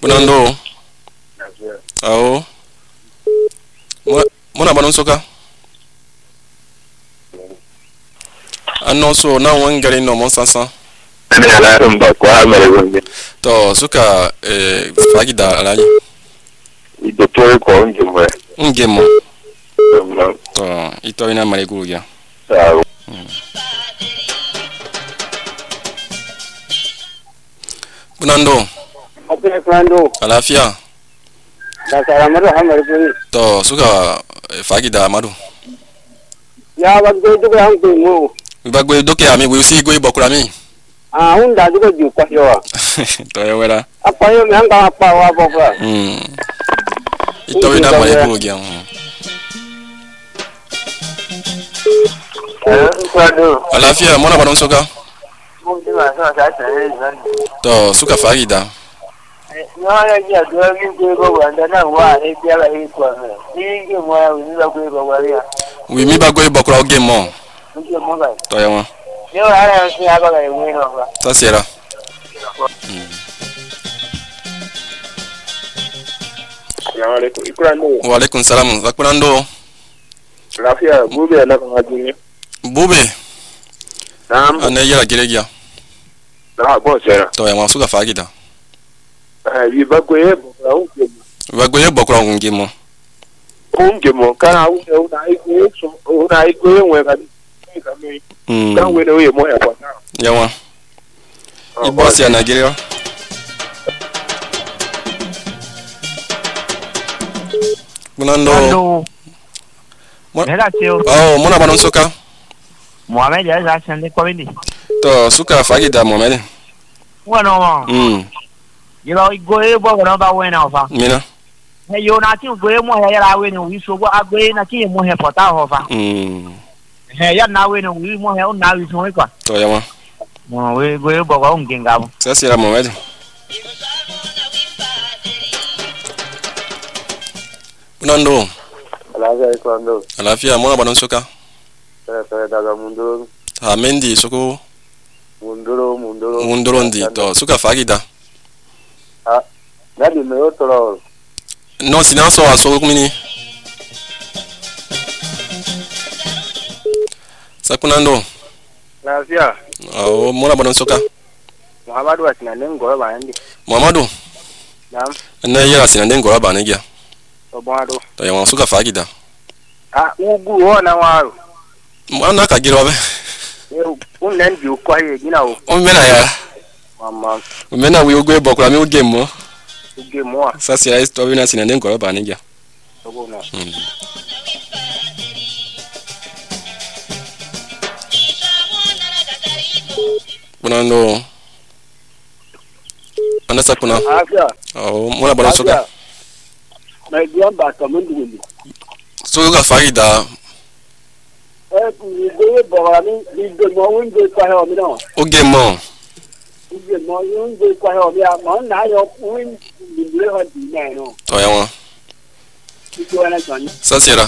Bunando. Ao. Muna banon soka. Annonso na wangari no mon sansan. To suka fagida alani. Dottor ko Ngemo. To ito ina maregu ya. Bunando. Alafia. To suka fagida madu. Ya bagdo to ga hanku mu. Bagwe doke ami we si go ibokura mi. Hunda juga ju kwa yo. To yewera. Apa yo me hanga apa wa bokura. Ito ina maregu ya. Alafia mona banon soka. To suka fagida. We mi bagwe bokura o game mo. To yawa. Sasera. Wa alaikum salam. Zakunando. Lafiya bube na kan ajini. Bube. Naam. Ane yara giregia. Na bo sera. To yawa suka fagida. Yi bagwe bokura o game. Bagwe bokura o game mo. Ungemo kana una igwe nwe ka kan we no ye mo e pota yawa ibosi ya Nigeria Bunando muna banon soka Mohamed ya za sande komedi to suka fagida Mohamed wono mo yiro igwe bo ko ba wena ofa mina yo na ti gwe mo he yara we ni wi so go agwe na ti mo he pota ho fa he ya na we ni wi mo he o na wi so kwa to yawa mo we gwe bo ko nginga bo sasa ya Mohamed Bunando alafia mona banon soka daga munduro mendi soko munduro ndi to suka fagida nadi me otoro no sinanso aso kumini Sakunando Lafiya mona banon soka Muhammadu asinanen ngoro ba ndi Muhammadu Naam na yara asinanen ngoro ba ngia to bonado to yawa suka fagida ugu wona waro mwana kagira be unnen bi ko ye gina o mena ya mama mena we go bokura mi game mo mo sasa ya story na sinanden ngoro ba ngia to bona Bunando anda sakuna mona banon soka na diamba kamundu suka fagida ni de bora ni de mo unde kwa he o mi no o game mo de mo unde kwa he o mi ma na yo win ni le ho di na no to yawa ti wana son sasera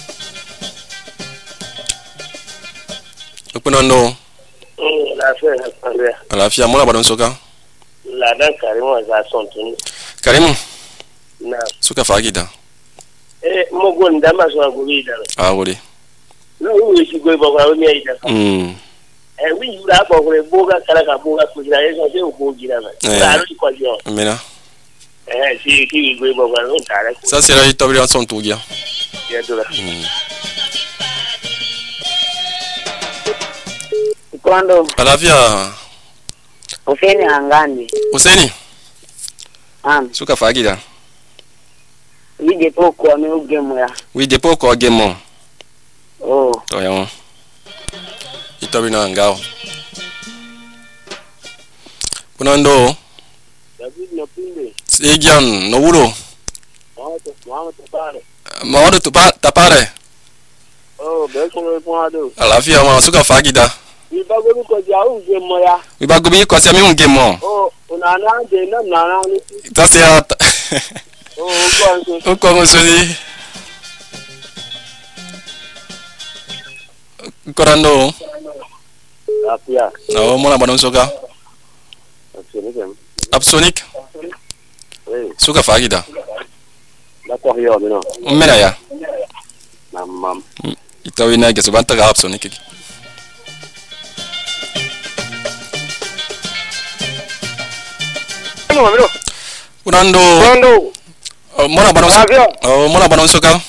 Bunando alafia mona banon soka la dan Karimu za son tuni Karimu na suka fagida mo go ndama so go ida wori no we shi go ba ko mi ida wi yura ko ko boga kala ka boga ko jira e so se ko jira na la ro ko jo mina si ki go ba ko no tare sasera itobri son tugia ya dola Kwando alafia Hussein angani Hussein suka fagida wije poko ame ugemo ya wije poko gemo to yawa itobri na ngao Bunando David no pinde Sejan no wuro Mawado tapare beso kwando alafia ma suka fagida Ibago ko ja ugemo ya Ibago bi ko se mi ungemo unana de na nana ni sasa ko ngosoni Korando Lafiya mona banon soka Absonic Suka fagida. La corrió, no. Mera ya. Mamam. Itawi na geso banta ga apso niki. Unando. Mona bana soka. Mona bana soka.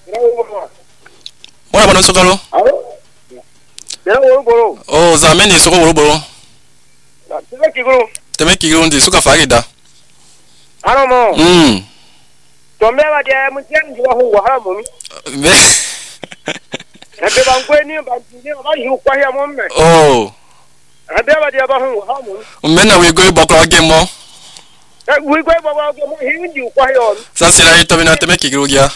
Mona bana soka lo. Oh, zameni soko boro. Temeki guru ndi suka fagida. Tombe ba dia mutian jiwa hu wa mo mi. Abe ba ngwe ni ba ndi ba hu kwa ya mo me. Oh. Abe ba dia ba hu wa mo. Umena we go bokro game mo. We go ba go mo hi ndi kwa ya. Sasa ila ito bina temeki guru ya.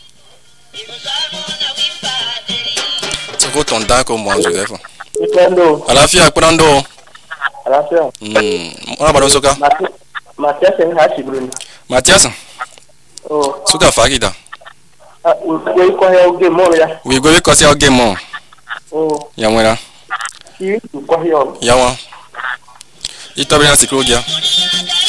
Soko tonda ko mo anjo defo. Alafia kunando. Alafia. Mona bana soka. Matias en hashi bro. Matias. Oh. Suka fagida. We ko ya game mo ya. We go ko se game mo. Oh. Ya mwera. Ko ya. Ya wa. Ito bina sikrugia.